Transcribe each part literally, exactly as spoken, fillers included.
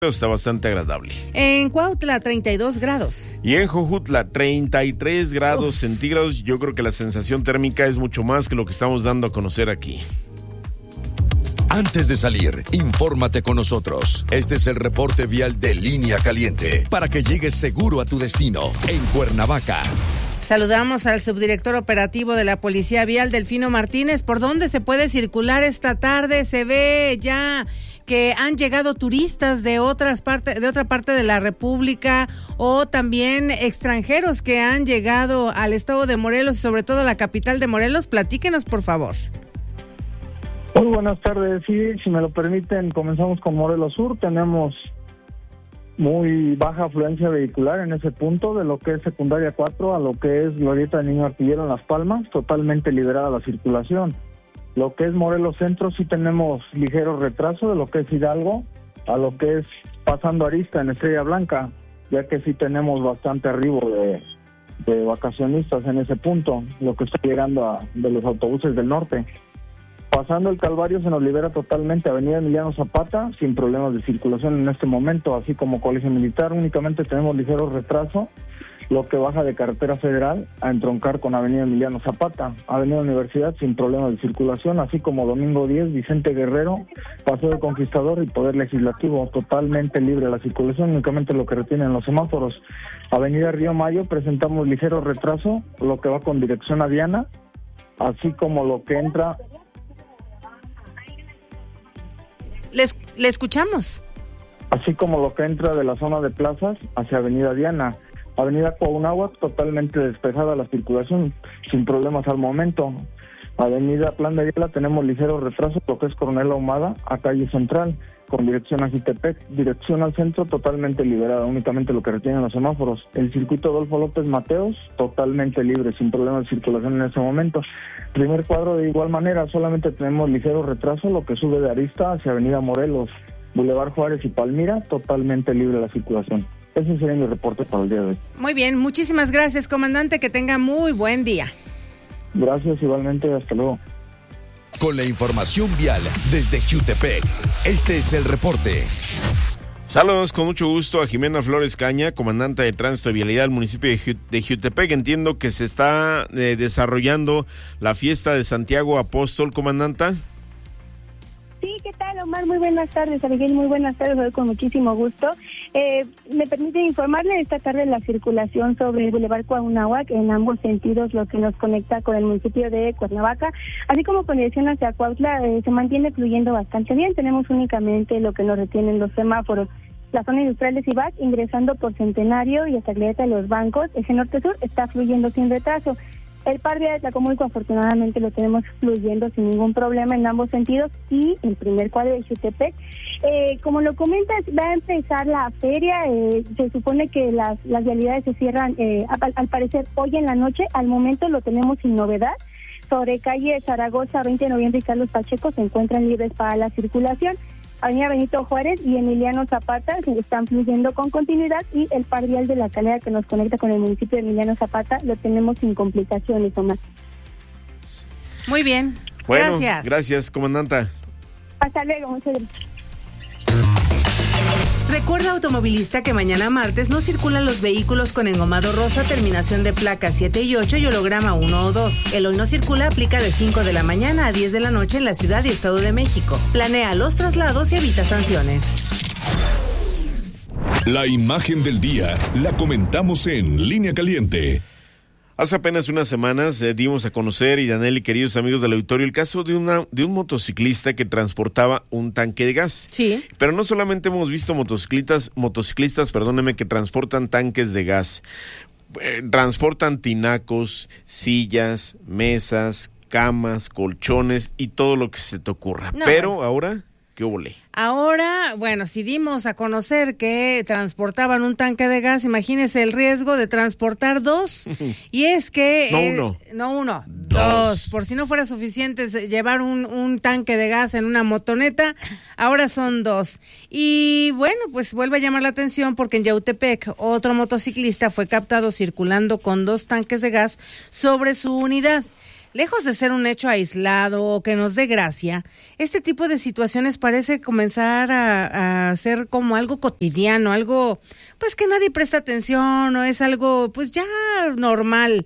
está bastante agradable. En Cuautla, treinta y dos grados. Y en Jojutla, treinta y tres grados Uf. centígrados. Yo creo que la sensación térmica es mucho más que lo que estamos dando a conocer aquí. Antes de salir, infórmate con nosotros. Este es el reporte vial de Línea Caliente, para que llegues seguro a tu destino, en Cuernavaca. Saludamos al subdirector operativo de la Policía Vial, Delfino Martínez. ¿Por dónde se puede circular esta tarde? Se ve ya que han llegado turistas de otras partes, de otra parte de la República, o también extranjeros que han llegado al estado de Morelos, y sobre todo a la capital de Morelos. Platíquenos, por favor. Muy buenas tardes. Sí, si me lo permiten, comenzamos con Morelos Sur. Tenemos muy baja afluencia vehicular en ese punto, de lo que es secundaria cuatro a lo que es Glorieta de Niño Artillero en Las Palmas, totalmente liberada la circulación. Lo que es Morelos Centro sí tenemos ligero retraso, de lo que es Hidalgo a lo que es pasando Arista en Estrella Blanca, ya que sí tenemos bastante arribo de, de vacacionistas en ese punto, lo que está llegando a, de los autobuses del norte. Pasando el Calvario se nos libera totalmente Avenida Emiliano Zapata, sin problemas de circulación en este momento, así como Colegio Militar. Únicamente tenemos ligero retraso, lo que baja de Carretera Federal a entroncar con Avenida Emiliano Zapata. Avenida Universidad sin problemas de circulación, así como Domingo diez, Vicente Guerrero, Paseo del Conquistador y Poder Legislativo, totalmente libre la circulación, únicamente lo que retienen los semáforos. Avenida Río Mayo presentamos ligero retraso, lo que va con dirección a Diana, así como lo que entra... Le, le escuchamos. Así como lo que entra de la zona de plazas hacia Avenida Diana. Avenida Cuauhnáhuac totalmente despejada la circulación, sin problemas al momento. Avenida Plan de Ayala tenemos ligero retraso, lo que es Coronel Ahumada a calle Central, con dirección a Jitepec, dirección al centro totalmente liberada, únicamente lo que retienen los semáforos. El circuito Adolfo López Mateos totalmente libre, sin problemas de circulación en ese momento. Primer cuadro de igual manera, solamente tenemos ligero retraso, lo que sube de Arista hacia Avenida Morelos, Boulevard Juárez y Palmira, totalmente libre la circulación. Ese sería mi reporte para el día de hoy. Muy bien, muchísimas gracias, comandante, que tenga muy buen día. Gracias, igualmente, hasta luego. Con la información vial desde Jutepec, este es el reporte. Saludos con mucho gusto a Jimena Flores Caña, comandante de Tránsito y Vialidad del municipio de, Ju- de Jutepec. Entiendo que se está eh, desarrollando la fiesta de Santiago Apóstol, comandanta. Sí, ¿qué tal, Omar? Muy buenas tardes, Abigail, muy buenas tardes, hoy con muchísimo gusto. Eh, me permite informarle esta tarde la circulación sobre el Boulevard Cuauhnáhuac en ambos sentidos, lo que nos conecta con el municipio de Cuernavaca, así como con dirección hacia Cuautla, eh, se mantiene fluyendo bastante bien. Tenemos únicamente lo que nos retienen los semáforos. La zona industrial de Cibac, ingresando por Centenario y hasta Glorieta de los Bancos, eje norte-sur, está fluyendo sin retraso. El par vial de Tlacomulco afortunadamente lo tenemos fluyendo sin ningún problema en ambos sentidos, y el primer cuadro de Jutepec, eh, como lo comentas, va a empezar la feria, eh, se supone que las, las vialidades se cierran eh, al, al parecer hoy en la noche. Al momento lo tenemos sin novedad. Sobre calle Zaragoza, veinte de noviembre y Carlos Pacheco se encuentran libres para la circulación. Avenida Benito Juárez y Emiliano Zapata están fluyendo con continuidad, y el par vial de la Calera que nos conecta con el municipio de Emiliano Zapata lo tenemos sin complicaciones, Omar. Muy bien, bueno, gracias. Gracias, comandanta. Hasta luego, muchas gracias. Recuerda, automovilista, que mañana martes no circulan los vehículos con engomado rosa, terminación de placa siete y ocho y holograma uno o dos. El hoy no circula aplica de cinco de la mañana a diez de la noche en la Ciudad y Estado de México. Planea los traslados y evita sanciones. La imagen del día la comentamos en Línea Caliente. Hace apenas unas semanas eh, dimos a conocer, y Yaneli, queridos amigos del auditorio, el caso de una de un motociclista que transportaba un tanque de gas. Sí. Pero no solamente hemos visto motociclistas, motociclistas, perdóneme, que transportan tanques de gas. Eh, transportan tinacos, sillas, mesas, camas, colchones y todo lo que se te ocurra. No, Pero bueno. ahora, ¿qué huele? Ahora, bueno, si dimos a conocer que transportaban un tanque de gas, imagínese el riesgo de transportar dos. Y es que... No eh, uno. No uno, Dos. dos. Por si no fuera suficiente llevar un, un tanque de gas en una motoneta, ahora son dos. Y bueno, pues vuelve a llamar la atención porque en Yautepec otro motociclista fue captado circulando con dos tanques de gas sobre su unidad. lejos de ser un hecho aislado o que nos dé gracia, este tipo de situaciones parece comenzar a, a ser como algo cotidiano, algo pues que nadie presta atención o es algo pues ya normal.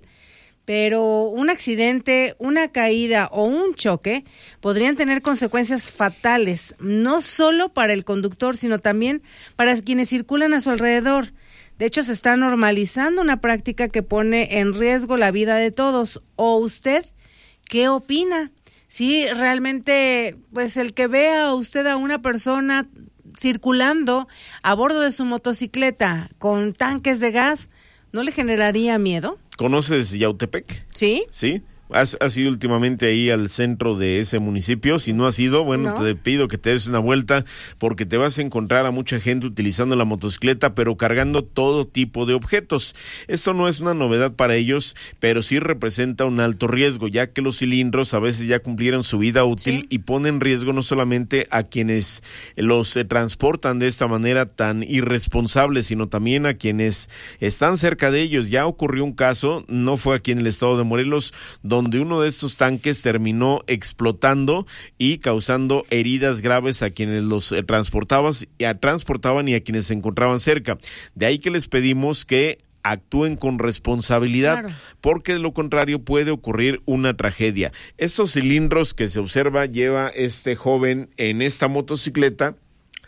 Pero un accidente, una caída o un choque podrían tener consecuencias fatales, no solo para el conductor, sino también para quienes circulan a su alrededor. De hecho, se está normalizando una práctica que pone en riesgo la vida de todos. ¿O usted qué opina? Si realmente, pues el que vea a usted a una persona circulando a bordo de su motocicleta con tanques de gas, ¿no le generaría miedo? ¿Conoces Yautepec? Sí. Sí. ¿Has, has ido últimamente ahí al centro de ese municipio? Si no has ido, bueno, no. Te pido que te des una vuelta porque te vas a encontrar a mucha gente utilizando la motocicleta, pero cargando todo tipo de objetos. Esto no es una novedad para ellos, pero sí representa un alto riesgo, ya que los cilindros a veces ya cumplieron su vida útil sí. y ponen en riesgo no solamente a quienes los eh, transportan de esta manera tan irresponsable, sino también a quienes están cerca de ellos. Ya ocurrió un caso, no fue aquí en el estado de Morelos, donde donde uno de estos tanques terminó explotando y causando heridas graves a quienes los eh, transportaban, a, transportaban y a quienes se encontraban cerca. De ahí que les pedimos que actúen con responsabilidad, claro. porque de lo contrario puede ocurrir una tragedia. Estos cilindros que se observa lleva este joven en esta motocicleta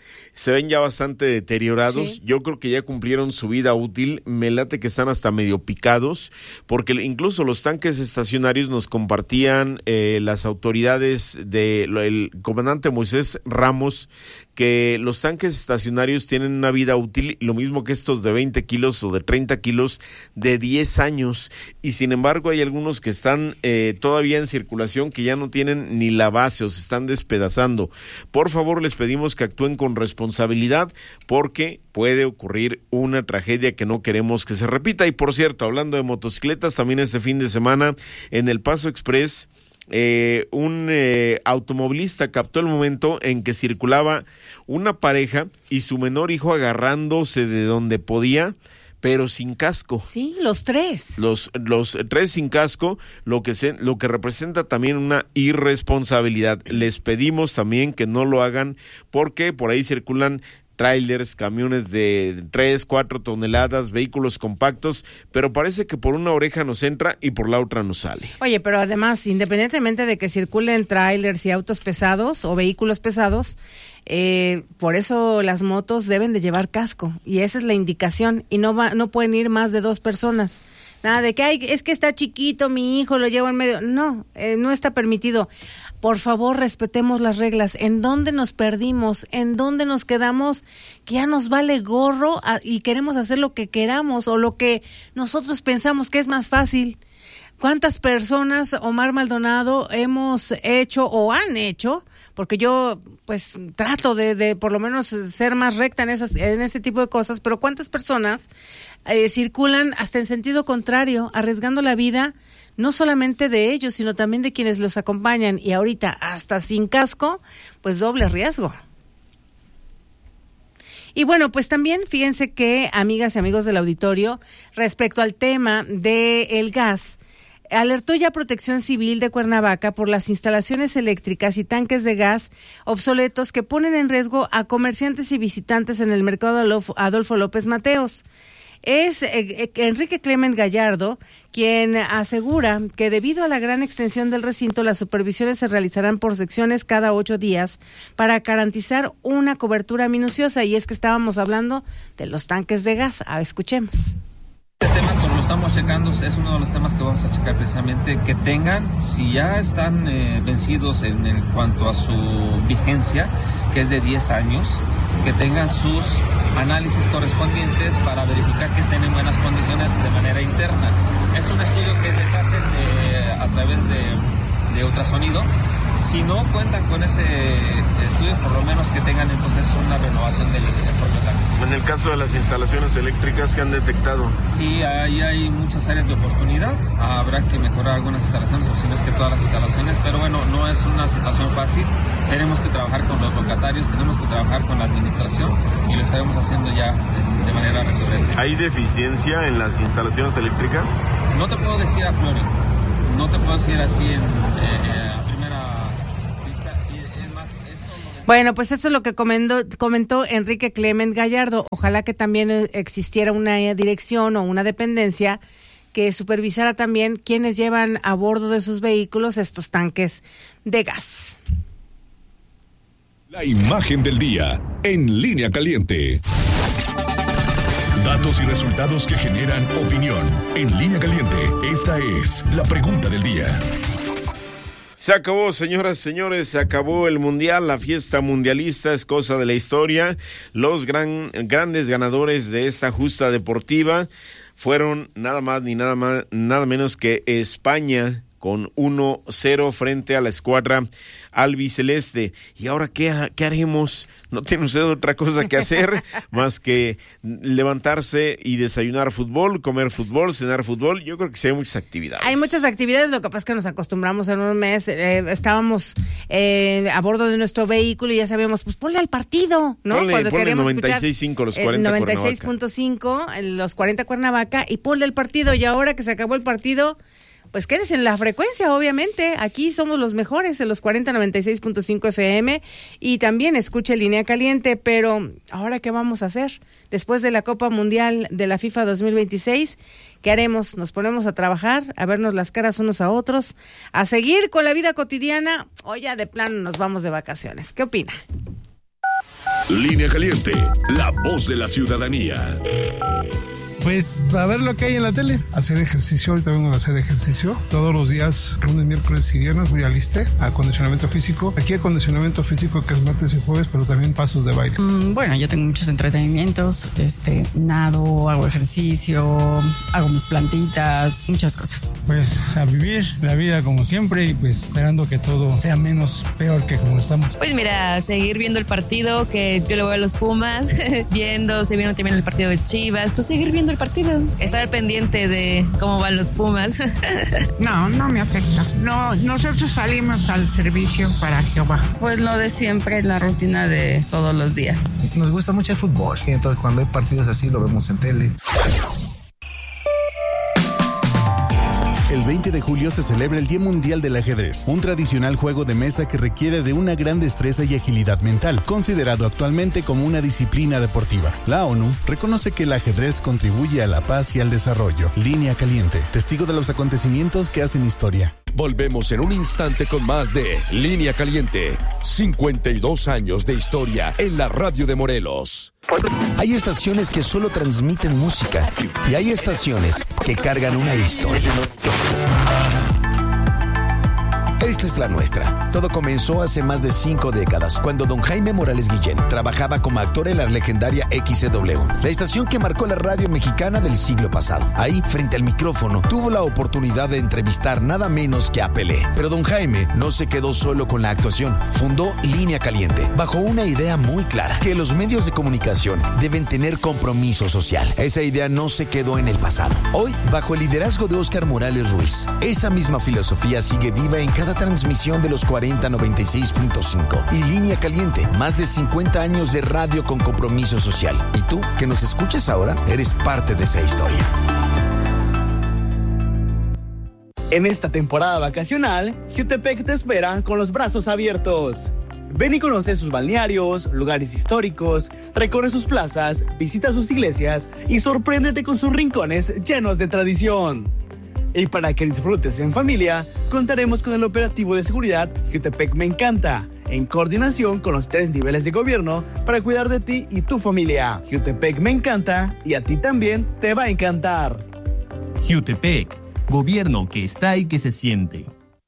se ven ya bastante deteriorados, sí. Yo creo que ya cumplieron su vida útil, me late que están hasta medio picados, porque incluso los tanques estacionarios nos compartían eh, las autoridades del comandante Moisés Ramos, que los tanques estacionarios tienen una vida útil, lo mismo que estos de veinte kilos o de treinta kilos, de diez años, y sin embargo hay algunos que están eh, todavía en circulación que ya no tienen ni la base o se están despedazando. Por favor, les pedimos que actúen con responsabilidad porque puede ocurrir una tragedia que no queremos que se repita. Y por cierto, hablando de motocicletas, también este fin de semana en el Paso Express, Eh, un eh, automovilista captó el momento en que circulaba una pareja y su menor hijo agarrándose de donde podía, pero sin casco. Sí, los tres. Los los tres sin casco, lo que se, lo que representa también una irresponsabilidad. Les pedimos también que no lo hagan porque por ahí circulan trailers, camiones de tres, cuatro toneladas, vehículos compactos, pero parece que por una oreja nos entra y por la otra nos sale. Oye, pero además, independientemente de que circulen trailers y autos pesados o vehículos pesados, eh, por eso las motos deben de llevar casco y esa es la indicación y no va, no pueden ir más de dos personas. Nada de que ay, es que está chiquito mi hijo, lo llevo en medio. No, eh, no está permitido. Por favor, respetemos las reglas. ¿En dónde nos perdimos? ¿En dónde nos quedamos? Que ya nos vale gorro a, y queremos hacer lo que queramos o lo que nosotros pensamos que es más fácil. ¿Cuántas personas, Omar Maldonado, hemos hecho o han hecho? Porque yo, pues, trato de, de por lo menos ser más recta en esas, en ese tipo de cosas, pero ¿cuántas personas eh, circulan hasta en sentido contrario, arriesgando la vida, no solamente de ellos, sino también de quienes los acompañan? Y ahorita, hasta sin casco, pues doble riesgo. Y bueno, pues también fíjense que, amigas y amigos del auditorio, respecto al tema del gas, alertó ya Protección Civil de Cuernavaca por las instalaciones eléctricas y tanques de gas obsoletos que ponen en riesgo a comerciantes y visitantes en el mercado Adolfo López Mateos. Es eh, Enrique Clement Gallardo quien asegura que debido a la gran extensión del recinto, las supervisiones se realizarán por secciones cada ocho días para garantizar una cobertura minuciosa. Y es que estábamos hablando de los tanques de gas. A ver, escuchemos. Este tema, como lo estamos checando, es uno de los temas que vamos a checar precisamente, que tengan, si ya están eh, vencidos en, en cuanto a su vigencia, que es de diez años, que tengan sus análisis correspondientes para verificar que estén en buenas condiciones de manera interna. Es un estudio que les hacen eh, a través de, de ultrasonido. Si no cuentan con ese estudio, por lo menos que tengan entonces una renovación del, del propio tanque. En el caso de las instalaciones eléctricas que han detectado. Sí, ahí hay muchas áreas de oportunidad. Habrá que mejorar algunas instalaciones, o si no es que todas las instalaciones, pero bueno, no es una situación fácil. Tenemos que trabajar con los locatarios, tenemos que trabajar con la administración y lo estaremos haciendo ya de, de manera recurrente. ¿Hay deficiencia en las instalaciones eléctricas? No te puedo decir a priori. no te puedo decir así en, eh, a primera vista. Es más, esto lo de... Bueno, pues eso es lo que comentó, comentó Enrique Clement Gallardo. Ojalá que también existiera una dirección o una dependencia que supervisara también quienes llevan a bordo de sus vehículos estos tanques de gas. La imagen del día en Línea Caliente. Datos y resultados que generan opinión. En Línea Caliente, esta es la pregunta del día. Se acabó, señoras y señores, se acabó el mundial, la fiesta mundialista es cosa de la historia. Los gran, grandes ganadores de esta justa deportiva fueron nada más ni nada más, nada menos que España, con uno cero frente a la escuadra albiceleste. ¿Y ahora qué, qué haremos? No tiene usted otra cosa que hacer más que levantarse y desayunar fútbol, comer fútbol, cenar fútbol. Yo creo que sí hay muchas actividades. Hay muchas actividades, lo que pasa es que nos acostumbramos en un mes, eh, estábamos eh, a bordo de nuestro vehículo y ya sabíamos, pues ponle al partido, ¿no? Ponle, Cuando ponle queríamos noventa y seis punto cinco, los cuarenta noventa y seis punto cinco, los cuarenta Cuernavaca, y ponle el partido. Y ahora que se acabó el partido, pues quédese en la frecuencia, obviamente. Aquí somos los mejores en los cuarenta noventa y seis punto cinco F M, y también escuche Línea Caliente. Pero ¿ahora qué vamos a hacer? Después de la Copa Mundial de la FIFA dos mil veintiséis, ¿qué haremos? ¿Nos ponemos a trabajar, a vernos las caras unos a otros, a seguir con la vida cotidiana, o ya de plano nos vamos de vacaciones? ¿Qué opina? Línea Caliente, la voz de la ciudadanía. Pues a ver lo que hay en la tele. Hacer ejercicio, ahorita vengo a hacer ejercicio. Todos los días, lunes, miércoles y viernes voy al ISSSTE, a acondicionamiento físico. Aquí acondicionamiento físico que es martes y jueves, pero también pasos de baile. Mm, bueno, yo tengo muchos entretenimientos. Este, nado, hago ejercicio, hago mis plantitas, muchas cosas. Pues a vivir la vida como siempre y pues esperando que todo sea menos peor que como estamos. Pues mira, seguir viendo el partido, que yo le voy a los Pumas, viendo, se viendo también el partido de Chivas, pues seguir viendo el partido, estar pendiente de cómo van los Pumas. No, no me afecta. No, nosotros salimos al servicio para Jehová. Pues lo de siempre, la rutina de todos los días. Nos gusta mucho el fútbol, entonces cuando hay partidos así lo vemos en tele. El veinte de julio se celebra el Día Mundial del Ajedrez, un tradicional juego de mesa que requiere de una gran destreza y agilidad mental, considerado actualmente como una disciplina deportiva. La ONU reconoce que el ajedrez contribuye a la paz y al desarrollo. Línea Caliente, testigo de los acontecimientos que hacen historia. Volvemos en un instante con más de Línea Caliente. cincuenta y dos años de historia en la radio de Morelos. Hay estaciones que solo transmiten música y hay estaciones que cargan una historia. Esta es la nuestra. Todo comenzó hace más de cinco décadas, cuando don Jaime Morales Guillén trabajaba como actor en la legendaria X C W, la estación que marcó la radio mexicana del siglo pasado. Ahí, frente al micrófono, tuvo la oportunidad de entrevistar nada menos que a Pelé. Pero don Jaime no se quedó solo con la actuación. Fundó Línea Caliente, bajo una idea muy clara, que los medios de comunicación deben tener compromiso social. Esa idea no se quedó en el pasado. Hoy, bajo el liderazgo de Óscar Morales Ruiz, esa misma filosofía sigue viva en cada transmisión de los cuarenta noventa y seis punto cinco y Línea Caliente, más de cincuenta años de radio con compromiso social. Y tú, que nos escuches ahora, eres parte de esa historia. En esta temporada vacacional, Jutepec te espera con los brazos abiertos. Ven y conoce sus balnearios, lugares históricos, recorre sus plazas, visita sus iglesias y sorpréndete con sus rincones llenos de tradición. Y para que disfrutes en familia, contaremos con el operativo de seguridad Jutepec Me Encanta, en coordinación con los tres niveles de gobierno para cuidar de ti y tu familia. Jutepec Me Encanta, y a ti también te va a encantar. Jutepec, gobierno que está y que se siente.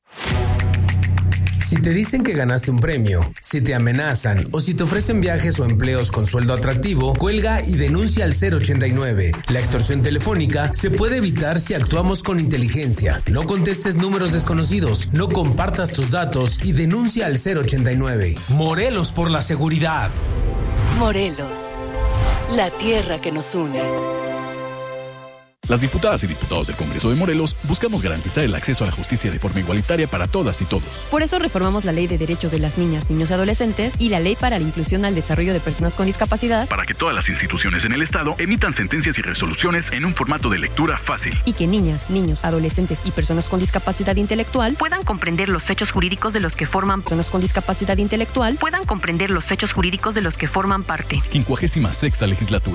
Si te dicen que ganaste un premio, si te amenazan o si te ofrecen viajes o empleos con sueldo atractivo, cuelga y denuncia al cero ochenta y nueve. La extorsión telefónica se puede evitar si actuamos con inteligencia. No contestes números desconocidos, no compartas tus datos y denuncia al cero ochenta y nueve. Morelos por la seguridad. Morelos, la tierra que nos une. Las diputadas y diputados del Congreso de Morelos buscamos garantizar el acceso a la justicia de forma igualitaria para todas y todos. Por eso reformamos la Ley de Derechos de las Niñas, Niños y Adolescentes y la Ley para la Inclusión al Desarrollo de Personas con Discapacidad, para que todas las instituciones en el Estado emitan sentencias y resoluciones en un formato de lectura fácil. Y que niñas, niños, adolescentes y personas con discapacidad intelectual puedan comprender los hechos jurídicos de los que forman personas con discapacidad intelectual, puedan comprender los hechos jurídicos de los que forman parte. Quincuagésima sexta legislatura.